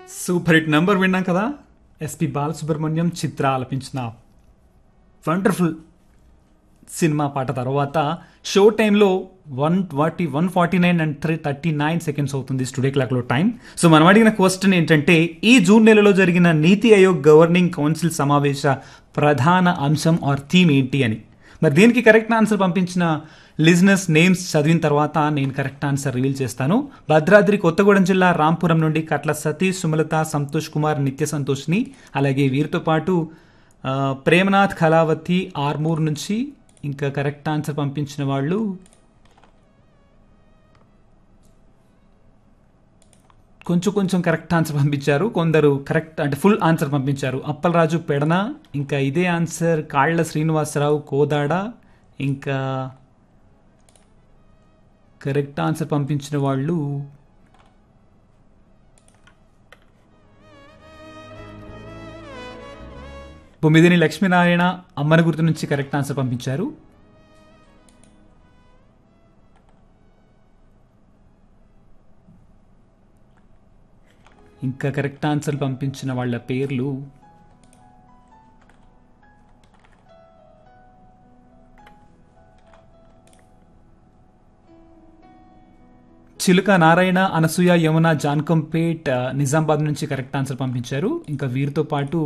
Super hit number విన్నాం కదా. SP Balasubrahmanyam చిత్ర ఆలపించిన వండర్ఫుల్ సినిమా పాట తర్వాత షో టైంలో 149 అండ్ 39 సెకండ్స్ అవుతుంది స్టూడియో క్లాక్లో టైం. సో మనం అడిగిన క్వశ్చన్ ఏంటంటే, ఈ జూన్ నెలలో జరిగిన నీతి ఆయోగ్ గవర్నింగ్ కౌన్సిల్ సమావేశ ప్రధాన అంశం ఆర్ థీమ్ ఏంటి అని. మరి దీనికి కరెక్ట్ ఆన్సర్ పంపించిన లిజనర్స్ నేమ్స్ చదివిన తర్వాత నేను కరెక్ట్ ఆన్సర్ రివీల్ చేస్తాను. భద్రాద్రి కొత్తగూడెం జిల్లా రాంపురం నుండి కట్ల సతీష్, సుమలత, సంతోష్ కుమార్, నిత్య సంతోష్ని, అలాగే వీరితో పాటు ప్రేమనాథ్, కళావతి ఆర్మూర్ నుంచి. ఇంకా కరెక్ట్ ఆన్సర్ పంపించిన వాళ్ళు కొంచెం కరెక్ట్ ఆన్సర్ పంపించారు, కొందరు కరెక్ట్ అంటే ఫుల్ ఆన్సర్ పంపించారు. అప్పలరాజు పెడన, ఇంకా ఇదే ఆన్సర్ కాళ్ల శ్రీనివాసరావు కోదాడ. ఇంకా కరెక్ట్ ఆన్సర్ పంపించిన వాళ్ళు బొమ్మిదిని లక్ష్మీనారాయణ అమ్మన గుర్తు నుంచి కరెక్ట్ ఆన్సర్ పంపించారు. ఇంకా కరెక్ట్ ఆన్సర్ పంపించిన వాళ్ళ పేర్లు చిలుక నారాయణ, అనసూయ, యమున, జాన్కంపేట్, నిజామాబాద్ నుంచి కరెక్ట్ ఆన్సర్ పంపించారు. ఇంకా వీరితో పాటు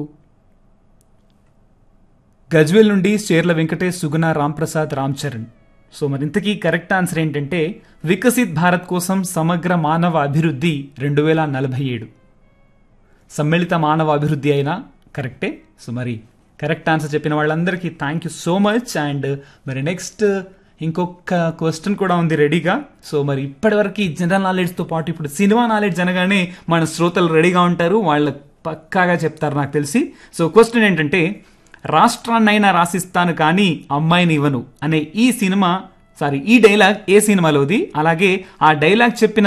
గజ్వేల్ నుండి చేర్ల వెంకటేష్, సుగుణ, రాంప్రసాద్, రామ్ చరణ్. సో మరి ఇంతకీ కరెక్ట్ ఆన్సర్ ఏంటంటే వికసిత్ భారత్ కోసం సమగ్ర మానవ అభివృద్ధి 2047 సమ్మిళిత మానవ అభివృద్ధి అయినా కరెక్టే. సో మరి కరెక్ట్ ఆన్సర్ చెప్పిన వాళ్ళందరికీ thank you so much. And మరి నెక్స్ట్ ఇంకొక క్వశ్చన్ కూడా ఉంది రెడీగా. సో మరి ఇప్పటివరకు జనరల్ నాలెడ్జ్తో పాటు ఇప్పుడు సినిమా నాలెడ్జ్ అనగానే మన శ్రోతలు రెడీగా ఉంటారు, వాళ్ళు పక్కాగా చెప్తారు నాకు తెలిసి. సో క్వశ్చన్ ఏంటంటే, రాష్ట్రాన్నైనా రాసిస్తాను కానీ అమ్మాయిని ఇవ్వను అనే ఈ డైలాగ్ ఏ సినిమాలోది, అలాగే ఆ డైలాగ్ చెప్పిన